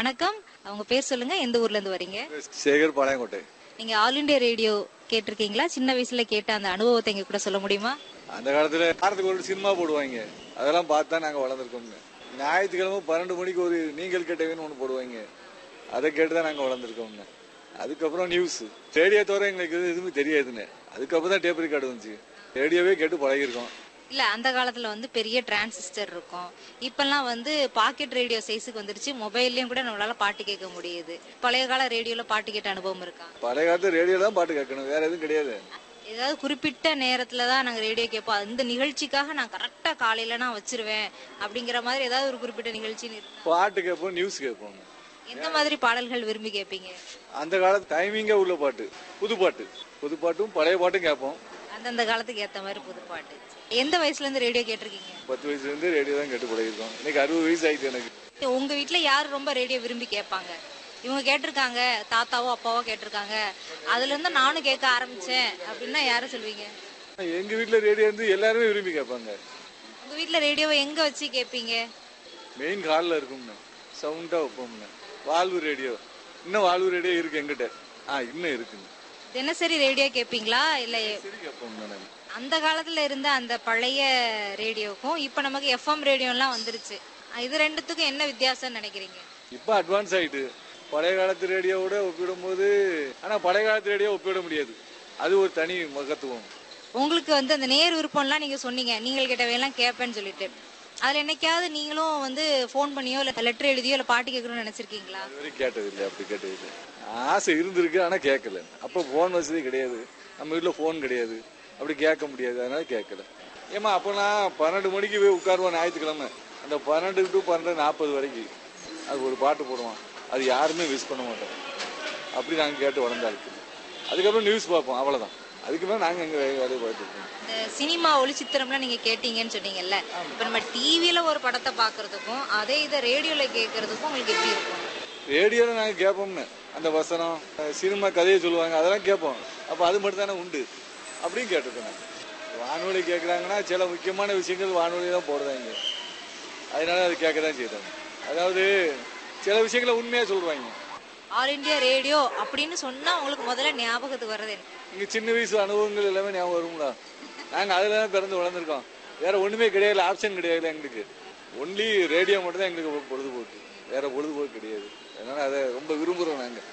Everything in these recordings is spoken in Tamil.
வணக்கம், அவங்க பேர் சொல்லுங்க, எந்த ஊர்ல இருந்து வரீங்க? சேகர், பாளையங்கோட்டை. நீங்க ஆல் இண்டியா ரேடியோ கேட்டிருக்கீங்களா? சின்ன வயசுல கேட்ட அந்த அனுபவத்தை எங்க கூட சொல்ல முடியுமா? அந்த காலத்துல வாரத்துக்கு ஒரு சினிமா போடுவாங்க, அதெல்லாம் பார்த்தா நாங்க வளர்ந்துருக்கோம். ஞாயிற்றுக்கிழமை 12 மணிக்கு ஒரு நீங்கள் கேட்டவேன்னு ஒண்ணு போடுவாங்க, அதை கேட்டுதான் நாங்க வளர்ந்துருக்கோம். அதுக்கப்புறம் நியூஸ், ரேடியோ தவிர எங்களுக்கு எதுவுமே தெரியாதுன்னு. அதுக்கப்புறம் தான் டேப் ரெக்கார்டு வந்துச்சு. ரேடியோவே கேட்டு பழகிருக்கோம். இல்ல, அந்த காலத்துல பெரிய டிரான்சிஸ்டர் இருக்கும். இப்பெல்லாம் பாக்கெட் ரேடியோ சைஸுக்கு வந்துருச்சு. மொபைல்லயும் கூட நம்மளால பாட்டு கேட்க முடியுது. பழைய கால ரேடியோல பாட்டு கேட்ட அனுபவம் இருக்கா? பழைய காலத்துல ரேடியோ தான் பாட்டு கேட்கணும், வேற எதுவும் கிடையாது. ஏதாவது குறிப்பிட்ட நேரத்துலதான் நாங்க ரேடியோ கேட்போம், இந்த நிகழ்ச்சிக்காக நான் கரெக்டா காலையில நான் வச்சிருவேன் அப்படிங்கிற மாதிரி ஏதாவது ஒரு குறிப்பிட்ட நிகழ்ச்சி பாட்டு கேட்போம், நியூஸ் கேட்போம். எந்த மாதிரி பாடல்கள் விரும்பி கேட்பீங்க? அந்த காலத்து டைமிங்கா உள்ள பாட்டு, புது பாட்டும் பழைய பாட்டும் கேட்போம். அந்தந்த காலத்துக்கு ஏத்த மாதிரி புது பாட்டு. எந்த வயசுல இருந்து ரேடியோ கேட்டிருக்கீங்க? 10 வயசுல இருந்து ரேடியோ தான் கேட்டு பழகிருக்கோம். இன்னைக்கு 60 வயசு ஆயிடுச்சு எனக்கு. உங்க வீட்டுல யாரு ரொம்ப ரேடியோ விரும்பி கேட்பாங்க? இவங்க கேட்டிருக்காங்க, தாத்தாவோ அப்பாவோ கேட்டிருக்காங்க, அதுல இருந்து நானும் கேட்க ஆரம்பிச்சேன் அப்படின்னா யார சொல்வீங்க? எங்க வீட்டுல ரேடியோ இருந்து எல்லாருமே விரும்பி கேட்பாங்க. உங்க வீட்டுல ரேடியோவை எங்க வச்சு கேட்பீங்க? மெயின் ஹால்ல இருக்கும்னு, சவுண்டா வைப்போம்னு. வாழ்வு ரேடியோ, இன்னும் வாழ்வு ரேடியோ இருக்கு எங்கிட்ட. இன்னும் இருக்குங்க. தினசரி ரேடியோ கேட்பீங்களா? இல்ல கேட்போம். அந்த காலத்துல இருந்த அந்த பழைய ரேடியோக்கும் இப்ப நமக்கு எஃப்எம் ரேடியோ எல்லாம் வந்துருச்சு, இது ரெண்டுத்துக்கும் என்ன வித்தியாசம் நினைக்கிறீங்க? இப்ப அட்வான்ஸ் ஆயிட்டு பழைய காலத்து ரேடியோவோட ஒப்பிடும் போது. ஆனா பழைய காலத்து ரேடியோ ஒப்பிட முடியாது, அது ஒரு தனி மகத்துவம். உங்களுக்கு அந்த நேர் விருப்பம்லாம் நீங்க சொன்னீங்க, நீங்கள் கேட்டவையெல்லாம் கேட்பேன்னு சொல்லிட்டு, அதுல என்னைக்காவது நீங்களும் போன் பண்ணியோ இல்ல லெட்டர் எழுதியோ இல்ல பாட்டு கேட்கணும்னு நினைச்சிருக்கீங்களா? கேட்டது இல்லை, அப்படி கேட்டது இல்லை. ஆசை இருந்திருக்கு, ஆனா கேட்கல. அப்ப போன் வசதி கிடையாது, நம்ம வீட்டுல போன் கிடையாது, அப்படி கேட்க முடியாது, அதனால கேட்கல. ஏமா அப்பெல்லாம் 12 மணிக்கு போய் உட்காருவோம் ஞாயிற்றுக்கிழமை. அந்த 12 to 12:40 வரைக்கும் அது ஒரு பாட்டு போடுவான், அது யாருமே மிஸ் பண்ண மாட்டோம். அப்படி நாங்க கேட்டு வளர்ந்தாருக்கு. அதுக்கப்புறம் நியூஸ் பார்ப்போம், அவ்வளவுதான். அதுக்கு மேல நாங்க எங்க வேலையை பார்த்துட்டு இருக்கோம். இந்த சினிமா ஒளிச்சித்திரம்லாம் நீங்க கேட்டீங்கன்னு சொன்னீங்கல்ல, இப்ப நம்ம டிவில ஒரு படத்தை பாக்குறதுக்கும் அதே இதை ரேடியோல கேட்கறதுக்கும் உங்களுக்கு எப்படி இருக்கும்? ரேடியோல நாங்க கேட்போம்னு, அந்த வசனம் சினிமா கதையை சொல்லுவாங்க, அதெல்லாம் கேட்போம். அப்ப அது மட்டும் தானே உண்டு, அப்படியும் கேட்டிருக்கோம். வானொலி கேட்கறாங்கன்னா சில முக்கியமான விஷயங்கள் வானொலி தான் போடுறாங்க, அதனால அது கேட்கதான் செய்யறாங்க. அதாவது சில விஷயங்களை உண்மையா சொல்றாங்க. ஆல் இண்டியா ரேடியோ அப்படின்னு சொன்னா உங்களுக்கு முதல்ல ஞாபகத்துக்கு வர்றது என்ன? இங்க சின்ன வயசு அனுபவங்கள் எல்லாமே ஞாபகம் வருங்களா? நாங்க அதுல தான் பிறந்து வளர்ந்துருக்கோம், வேற ஒண்ணுமே கிடையாது, ஆப்ஷன் கிடையாது எங்களுக்கு. ஒன்லி ரேடியோ மட்டும் தான் எங்களுக்கு பொழுதுபோக்கு, வேற பொழுதுபோக்கு கிடையாது. அதனால அதை ரொம்ப விரும்புறோம் நாங்க.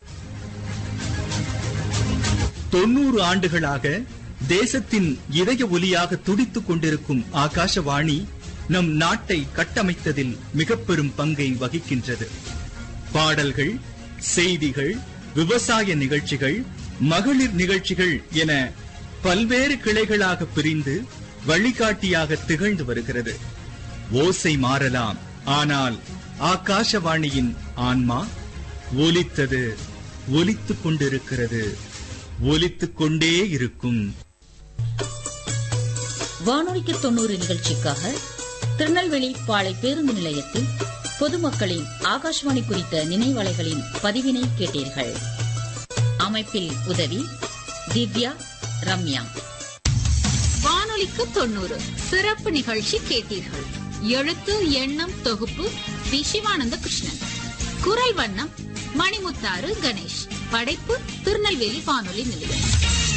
90 ஆண்டுகளாக தேசத்தின் இதய ஒலியாக துடித்துக் கொண்டிருக்கும் ஆகாசவாணி நம் நாட்டை கட்டமைத்ததில் மிக பெரும் பங்கை வகிக்கின்றது. பாடல்கள், செய்திகள், விவசாய நிகழ்ச்சிகள், மகளிர் நிகழ்ச்சிகள் என பல்வேறு கிளைகளாக பிரிந்து வழிகாட்டியாக திகழ்ந்து வருகிறது. ஓசை மாறலாம், ஆனால் ஆகாசவாணியின் ஆன்மா ஒலித்தது, ஒலித்துக் கொண்டிருக்கிறது, ஒலித்துக் கொண்டே இருக்கும். வானொலிக்கு 90 நிகழ்ச்சிக்காக திருநெல்வேலி பாளை பேருந்து நிலையத்தில் பொதுமக்களின் ஆகாஷ்வாணி குறித்த நினைவலைகளின் பதிவினை கேட்டீர்கள். அமைப்பில் உதவி திவ்யா, ரம்யா. வானொலிக்கு 90 சிறப்பு நிகழ்ச்சி கேட்டீர்கள். எழுத்து எண்ணம் தொகுப்பு வி. சிவானந்த கிருஷ்ணன். குரல் வண்ணம் மணிமுத்தாறு கணேஷ். படைப்பு திருநெல்வேலி வானொலி நிலையம்.